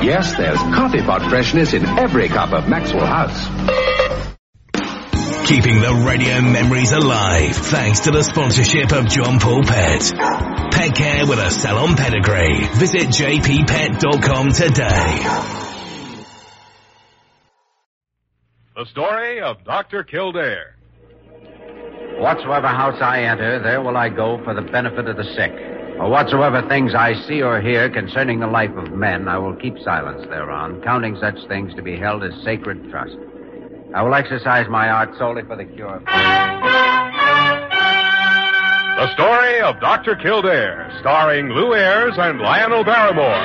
Yes, there's coffee pot freshness in every cup of Maxwell House. Keeping the radio memories alive thanks to the sponsorship of John Paul Pet. Pet care with a salon pedigree. Visit jppet.com today. The story of Dr. Kildare. Whatsoever house I enter, there will I go for the benefit of the sick. For whatsoever things I see or hear concerning the life of men, I will keep silence thereon, counting such things to be held as sacred trust. I will exercise my art solely for the cure of... The story of Dr. Kildare, starring Lou Ayres and Lionel Barrymore.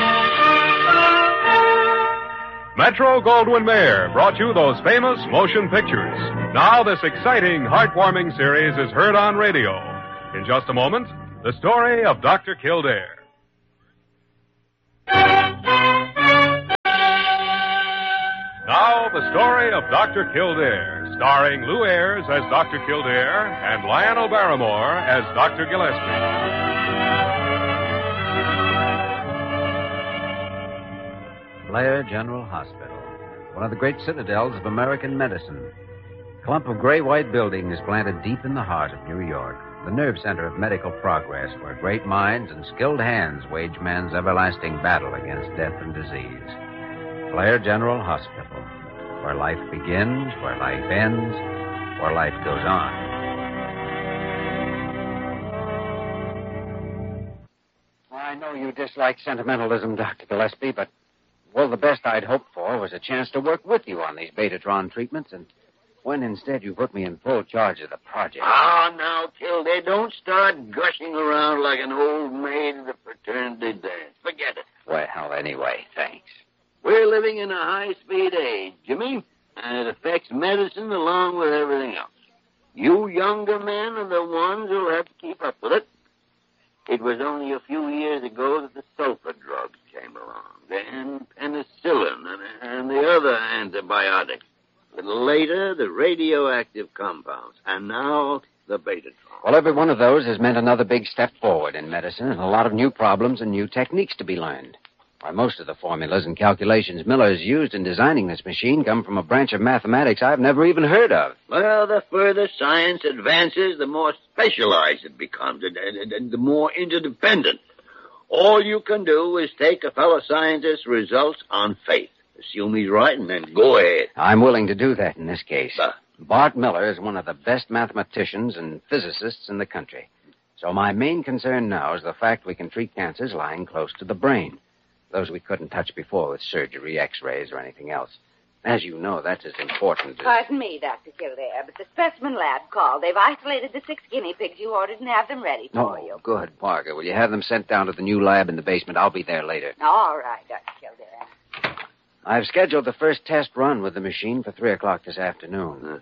Metro-Goldwyn-Mayer brought you those famous motion pictures. Now this exciting, heartwarming series is heard on radio. In just a moment, the story of Dr. Kildare. Now, the story of Dr. Kildare, starring Lou Ayres as Dr. Kildare and Lionel Barrymore as Dr. Gillespie. Blair General Hospital, one of the great citadels of American medicine. A clump of gray-white buildings planted deep in the heart of New York, the nerve center of medical progress, where great minds and skilled hands wage man's everlasting battle against death and disease. Blair General Hospital, where life begins, where life ends, where life goes on. I know you dislike sentimentalism, Dr. Gillespie, but, well, the best I'd hoped for was a chance to work with you on these Betatron treatments, and when instead you put me in full charge of the project. Ah, now, Kildare, don't start gushing around like an old maid at a fraternity dance. Forget it. Well, anyway, thanks. We're living in a high-speed age, Jimmy, and it affects medicine along with everything else. You younger men are the ones who'll have to keep up with it. It was only a few years ago that the sulfur drugs came along, then penicillin and the other antibiotics. A little later, the radioactive compounds, and now the Betatron. Well, every one of those has meant another big step forward in medicine, and a lot of new problems and new techniques to be learned. Why, most of the formulas and calculations Miller has used in designing this machine come from a branch of mathematics I've never even heard of. Well, the further science advances, the more specialized it becomes, and the more interdependent. All you can do is take a fellow scientist's results on faith. Assume he's right, and then go ahead. I'm willing to do that in this case. Bart Miller is one of the best mathematicians and physicists in the country. So my main concern now is the fact we can treat cancers lying close to the brain. Those we couldn't touch before with surgery, x-rays, or anything else. As you know, that's as important as... Pardon me, Dr. Kildare, but the specimen lab called. They've isolated the 6 guinea pigs you ordered and have them ready for you. Oh, good, Parker. Will you have them sent down to the new lab in the basement? I'll be there later. All right, Dr. Kildare. I've scheduled the first test run with the machine for 3 o'clock this afternoon.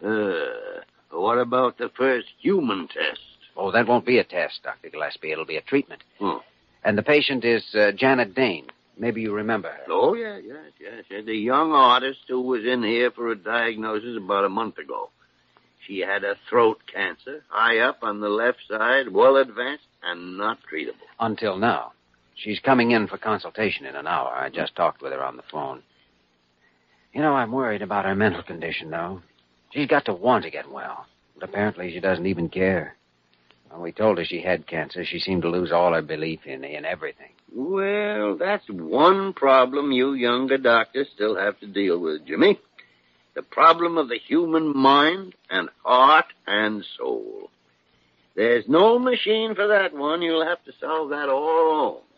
What about the first human test? Oh, that won't be a test, Dr. Gillespie. It'll be a treatment. And the patient is Janet Dane. Maybe you remember her. Oh, yes. The young artist who was in here for a diagnosis about a month ago. She had a throat cancer, high up on the left side, well advanced, and not treatable. Until now. She's coming in for consultation in an hour. I just talked with her on the phone. You know, I'm worried about her mental condition, though. She's got to want to get well, but apparently she doesn't even care. When we told her she had cancer, she seemed to lose all her belief in everything. Well, that's one problem you younger doctors still have to deal with, Jimmy. The problem of the human mind and heart and soul. There's no machine for that one. You'll have to solve that all alone.